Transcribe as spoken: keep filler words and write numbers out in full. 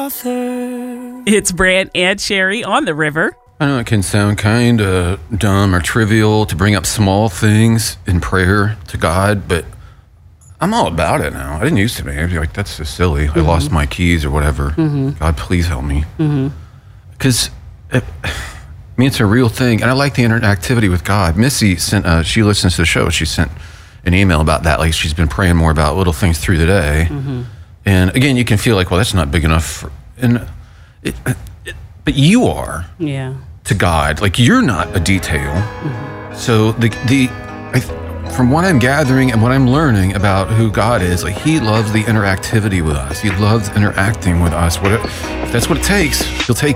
author. It's Brant and Sherry on the river. I know it can sound kind of dumb or trivial to bring up small things in prayer to God, but I'm all about it now. I didn't used to be. I'd be like, that's so silly. Mm-hmm. I lost my keys or whatever. Mm-hmm. God, please help me. Because, mm-hmm. I mean, it's a real thing. And I like the interactivity with God. Missy sent, uh, she listens to the show. She sent an email about that. Like, she's been praying more about little things through the day. Mm-hmm. And again, you can feel like, well, that's not big enough. For, and it, it, but you are. Yeah. To God, like you're not a detail. Mm-hmm. So the the I, from what I'm gathering and what I'm learning about who God is, like He loves the interactivity with us. He loves interacting with us. What it, if that's what it takes, He'll take